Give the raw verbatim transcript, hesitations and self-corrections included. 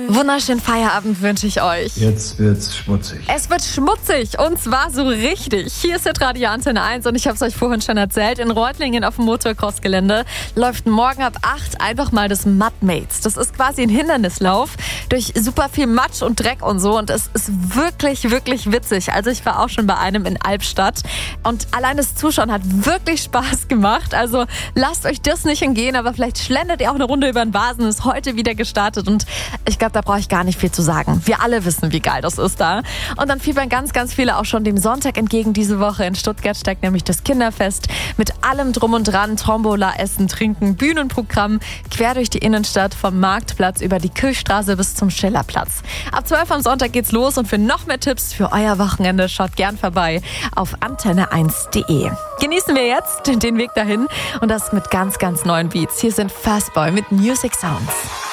Wunderschönen Feierabend wünsche ich euch. Jetzt wird's schmutzig. Es wird schmutzig und zwar so richtig. Hier ist Radio Antenne eins und ich habe es euch vorhin schon erzählt. In Reutlingen auf dem Motocross-Gelände läuft morgen ab acht einfach mal das Mudmates. Das ist quasi ein Hindernislauf durch super viel Matsch und Dreck und so und es ist wirklich, wirklich witzig. Also ich war auch schon bei einem in Albstadt und allein das Zuschauen hat wirklich Spaß gemacht. Also lasst euch das nicht entgehen, aber vielleicht schlendert ihr auch eine Runde über den Vasen. Ist heute wieder gestartet und ich glaube, da brauche ich gar nicht viel zu sagen. Wir alle wissen, wie geil das ist da. Und dann fiebern ganz, ganz viele auch schon dem Sonntag entgegen. Diese Woche in Stuttgart steckt nämlich das Kinderfest mit allem drum und dran. Tombola, Essen, Trinken, Bühnenprogramm quer durch die Innenstadt vom Marktplatz über die Kirchstraße bis zum Schillerplatz. Ab zwölf am Sonntag geht's los und für noch mehr Tipps für euer Wochenende schaut gern vorbei auf antenne eins punkt de. Genießen wir jetzt den Weg dahin und das mit ganz, ganz neuen Beats. Hier sind Fastboy mit Music Sounds.